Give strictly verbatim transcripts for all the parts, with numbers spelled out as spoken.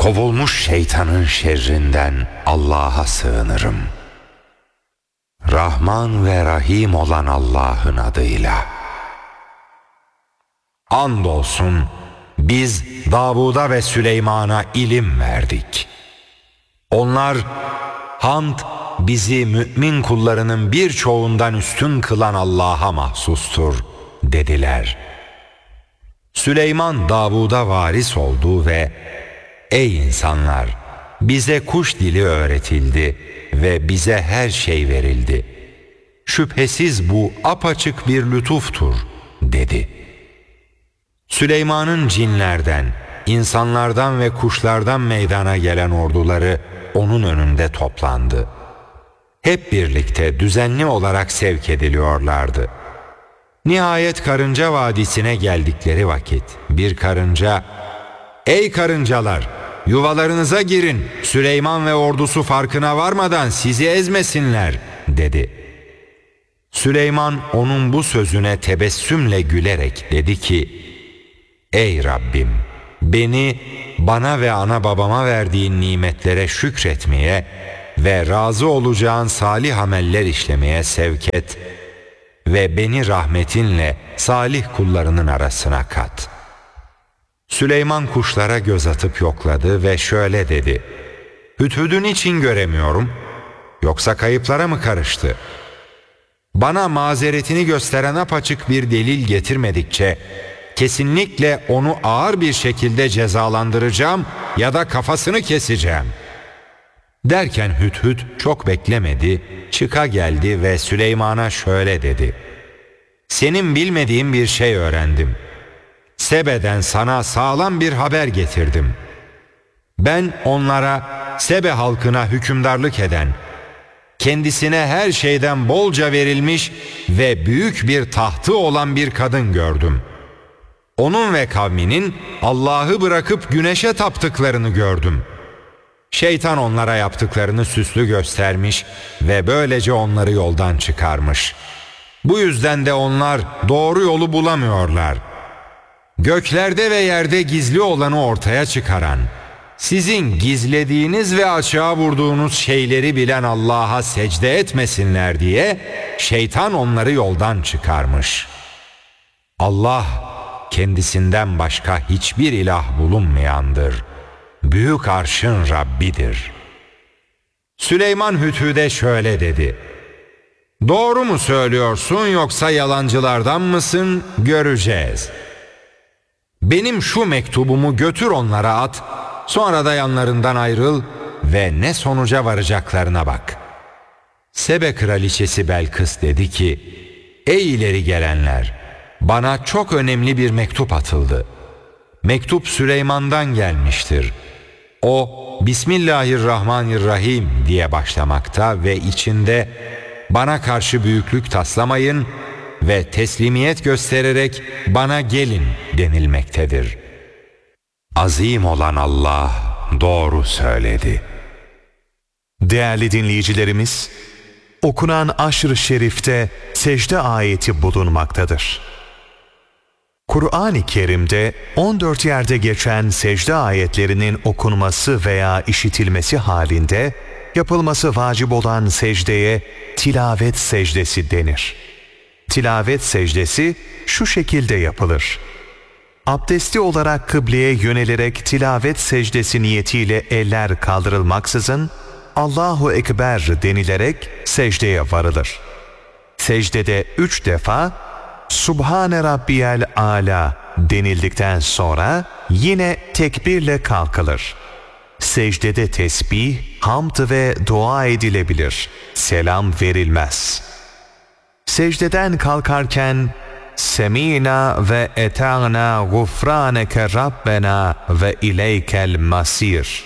Kovulmuş şeytanın şerrinden Allah'a sığınırım. Rahman ve Rahim olan Allah'ın adıyla. Andolsun biz Davud'a ve Süleyman'a ilim verdik. Onlar hamd bizi mümin kullarının birçoğundan üstün kılan Allah'a mahsustur dediler. Süleyman Davud'a varis oldu ve ey insanlar, bize kuş dili öğretildi ve bize her şey verildi. Şüphesiz bu apaçık bir lütuftur dedi. Süleyman'ın cinlerden, insanlardan ve kuşlardan meydana gelen orduları onun önünde toplandı. Hep birlikte düzenli olarak sevk ediliyorlardı. Nihayet Karınca Vadisi'ne geldikleri vakit bir karınca, "Ey karıncalar, yuvalarınıza girin, Süleyman ve ordusu farkına varmadan sizi ezmesinler," dedi. Süleyman onun bu sözüne tebessümle gülerek dedi ki, "Ey Rabbim, beni bana ve ana babama verdiğin nimetlere şükretmeye ve razı olacağın salih ameller işlemeye sevk et ve beni rahmetinle salih kullarının arasına kat." Süleyman kuşlara göz atıp yokladı ve şöyle dedi: "Hüdhüd'ün için göremiyorum, yoksa kayıplara mı karıştı? Bana mazeretini gösteren apaçık bir delil getirmedikçe kesinlikle onu ağır bir şekilde cezalandıracağım ya da kafasını keseceğim." Derken Hüdhüd çok beklemedi, çıka geldi ve Süleyman'a şöyle dedi: "Senin bilmediğin bir şey öğrendim. Sebe'den sana sağlam bir haber getirdim. Ben onlara, Sebe halkına hükümdarlık eden, kendisine her şeyden bolca verilmiş ve büyük bir tahtı olan bir kadın gördüm. Onun ve kavminin Allah'ı bırakıp güneşe taptıklarını gördüm. Şeytan onlara yaptıklarını süslü göstermiş ve böylece onları yoldan çıkarmış. Bu yüzden de onlar doğru yolu bulamıyorlar. Göklerde ve yerde gizli olanı ortaya çıkaran, sizin gizlediğiniz ve açığa vurduğunuz şeyleri bilen Allah'a secde etmesinler diye şeytan onları yoldan çıkarmış. Allah kendisinden başka hiçbir ilah bulunmayandır. Büyük arşın Rabbidir." Süleyman Hüdhüd'e şöyle dedi: "Doğru mu söylüyorsun yoksa yalancılardan mısın? Göreceğiz. Benim şu mektubumu götür onlara at, sonra da yanlarından ayrıl ve ne sonuca varacaklarına bak." Sebe kraliçesi Belkıs dedi ki, "Ey ileri gelenler, bana çok önemli bir mektup atıldı. Mektup Süleyman'dan gelmiştir. O Bismillahirrahmanirrahim diye başlamakta ve içinde bana karşı büyüklük taslamayın ve teslimiyet göstererek bana gelin denilmektedir. Azim olan Allah doğru söyledi." Değerli dinleyicilerimiz, okunan Aşr-ı Şerif'te secde ayeti bulunmaktadır. Kur'an-ı Kerim'de on dört yerde geçen secde ayetlerinin okunması veya işitilmesi halinde yapılması vacip olan secdeye tilavet secdesi denir. Tilavet secdesi şu şekilde yapılır: abdestli olarak kıbleye yönelerek tilavet secdesi niyetiyle eller kaldırılmaksızın Allahu Ekber denilerek secdeye varılır. Secdede üç defa Subhane Rabbiyel Ala denildikten sonra yine tekbirle kalkılır. Secdede tesbih, hamd ve dua edilebilir. Selam verilmez. Secdeden kalkarken Semina ve eta'na gufraneke Rabbena ve ileykel masir.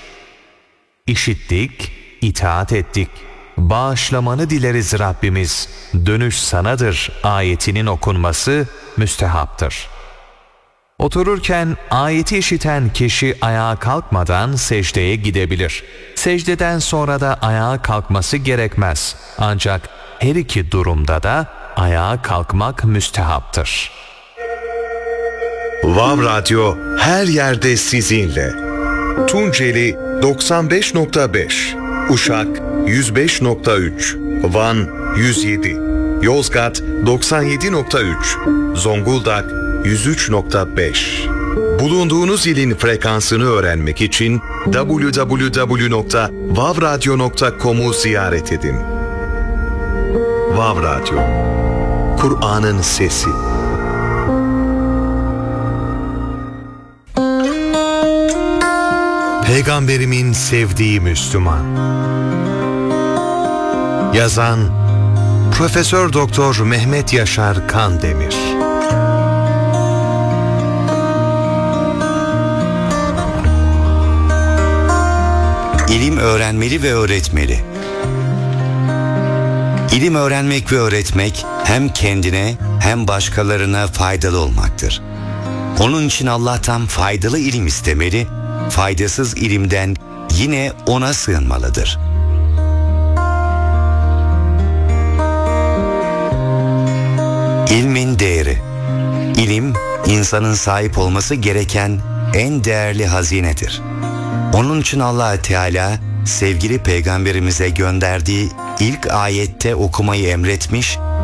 İşittik, itaat ettik. Bağışlamanı dileriz Rabbimiz, dönüş sanadır ayetinin okunması müstehaptır. Otururken ayeti işiten kişi ayağa kalkmadan secdeye gidebilir. Secdeden sonra da ayağa kalkması gerekmez. Ancak her iki durumda da ayağa kalkmak müstehaptır. Vav Radyo her yerde sizinle. Tunceli doksan beş nokta beş, Uşak yüz beş nokta üç, Van yüz yedi, Yozgat doksan yedi nokta üç, Zonguldak yüz üç nokta beş. Bulunduğunuz ilin frekansını öğrenmek için double-u double-u double-u nokta vavradyo nokta com'u ziyaret edin. Vav Radyo, Kur'an'ın sesi. Peygamberimin sevdiği Müslüman. Yazan Profesör Doktor Mehmet Yaşar Kandemir. İlim öğrenmeli ve öğretmeli. İlim öğrenmek ve öğretmek hem kendine hem başkalarına faydalı olmaktır. Onun için Allah'tan faydalı ilim istemeli, faydasız ilimden yine ona sığınmalıdır. İlmin değeri. İlim, insanın sahip olması gereken en değerli hazinedir. Onun için Allah Teala sevgili peygamberimize gönderdiği ilk ayette okumayı emretmiş